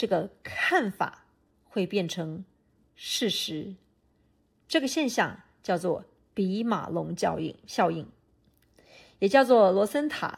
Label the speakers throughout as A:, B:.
A: 这个看法会变成事实。这个现象叫做比马龙效应，也叫做罗森塔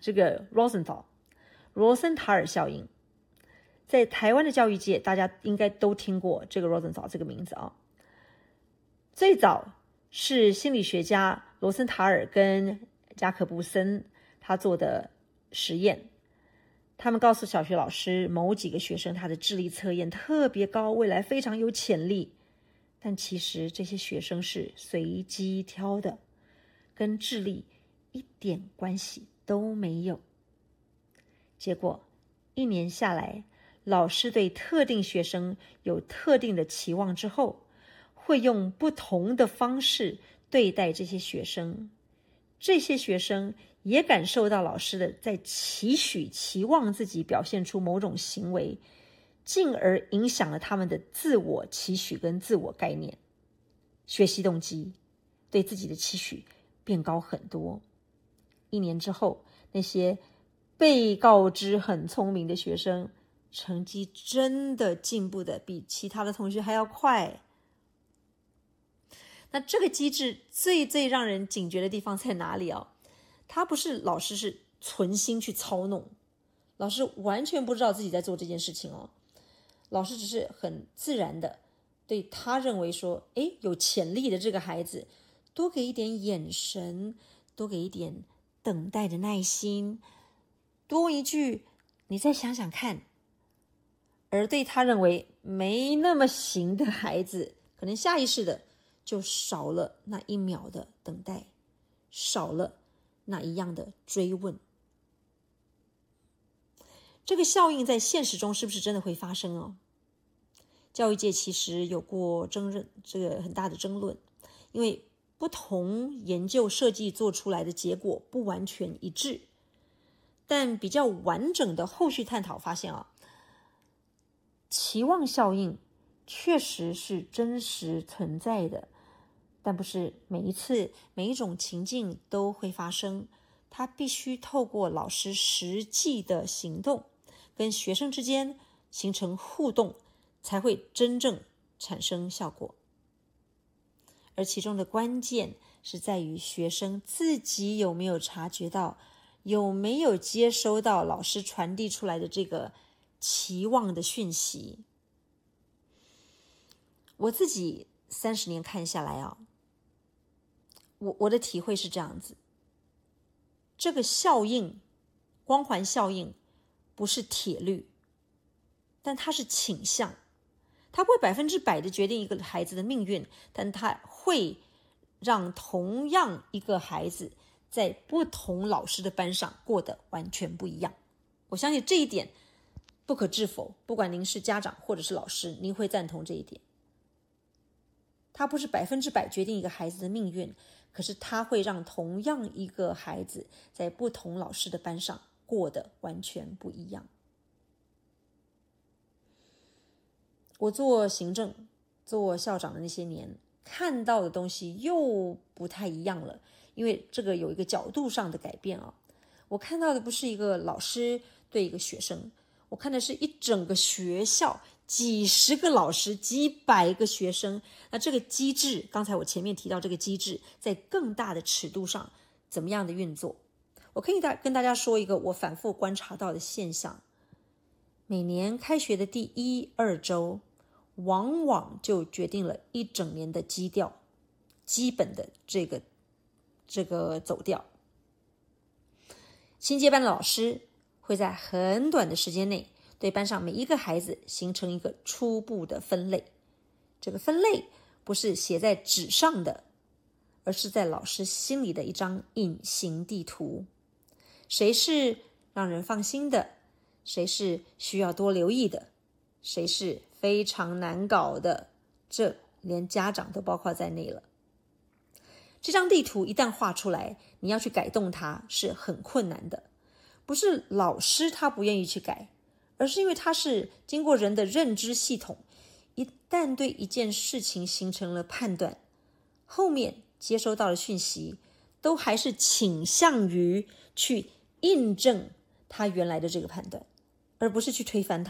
A: 尔效应。在台湾的教育界，大家应该都听过这个 Rosenthal 这个名字啊。最早是心理学家罗森塔尔跟加可布森他做的实验，他们告诉小学老师某几个学生他的智力测验特别高，未来非常有潜力，但其实这些学生是随机挑的，跟智力一点关系都没有。结果1年下来，老师对特定学生有特定的期望之后，会用不同的方式对待这些学生，这些学生也感受到老师的在期望自己表现出某种行为，进而影响了他们的自我期许跟自我概念，学习动机对自己的期许变高很多。1年之后，那些被告知很聪明的学生，成绩真的进步的比其他的同学还要快。那这个机制最让人警觉的地方在哪里啊？他不是老师是存心去操弄，老师完全不知道自己在做这件事情哦。老师只是很自然的对他认为说，有潜力的这个孩子，多给一点眼神，多给一点等待的耐心，多问一句你再想想看。而对他认为没那么行的孩子，可能下意识的就少了那1秒的等待，少了那一样的追问。这个效应在现实中是不是真的会发生哦？教育界其实有过这个很大的争论，因为不同研究设计做出来的结果不完全一致，但比较完整的后续探讨发现啊，期望效应确实是真实存在的，但不是每一种情境都会发生，它必须透过老师实际的行动跟学生之间形成互动，才会真正产生效果。而其中的关键是在于学生自己有没有察觉到，有没有接收到老师传递出来的这个期望的讯息。我自己30年看下来啊，我的体会是这样子，这个效应，光环效应不是铁律，但它是倾向，它不会100%的决定一个孩子的命运，但它会让同样一个孩子在不同老师的班上过得完全不一样。我相信这一点不可置否，不管您是家长或者是老师，您会赞同这一点。它不是100%决定一个孩子的命运，可是它会让同样一个孩子在不同老师的班上过得完全不一样。我做行政、做校长的那些年，看到的东西又不太一样了，因为这个有一个角度上的改变啊。我看到的不是一个老师对一个学生，我看的是一整个学校，几十个老师，几百个学生。那这个机制，刚才我前面提到这个机制，在更大的尺度上怎么样的运作？我可以跟大家说一个我反复观察到的现象。每年开学的第1、2周，往往就决定了一整年的基调，基本的这个走调。新接班的老师会在很短的时间内对班上每一个孩子形成一个初步的分类，这个分类不是写在纸上的，而是在老师心里的一张隐形地图。谁是让人放心的，谁是需要多留意的，谁是非常难搞的，这连家长都包括在内了。这张地图一旦画出来，你要去改动它是很困难的，不是老师他不愿意去改，而是因为它是经过人的认知系统，一旦对一件事情形成了判断，后面接收到的讯息都还是倾向于去印证他原来的这个判断，而不是去推翻它。